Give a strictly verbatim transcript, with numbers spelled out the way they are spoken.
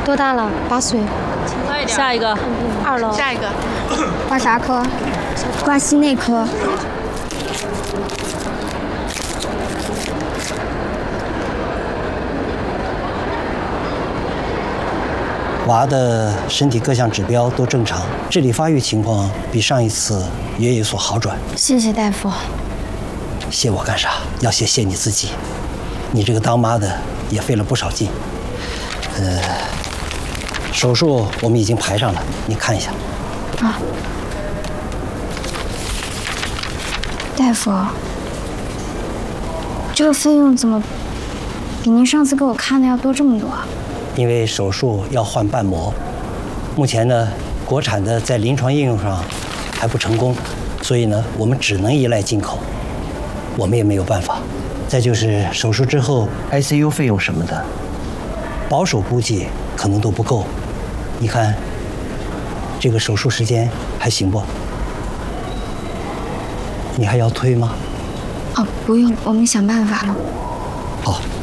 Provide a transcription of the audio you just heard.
多大了？八岁。 快一点。下一个。 二楼。 下一个。 挂啥科？挂心内科。 娃的身体各项指标都正常，智力发育情况比上一次也有所好转。 谢谢大夫。 谢我干啥？要谢谢你自己。你这个当妈的也费了不少劲。呃，手术我们已经排上了，你看一下。 啊。大夫，这个费用怎么比您上次给我看的要多这么多？ 因为手术要换瓣膜，目前呢，国产的在临床应用上还不成功，所以呢，我们只能依赖进口，我们也没有办法。再就是手术之后 I C U 费用什么的，保守估计可能都不够。你看，这个手术时间还行不？你还要推吗？ 哦，不用，我们想办法了。 好。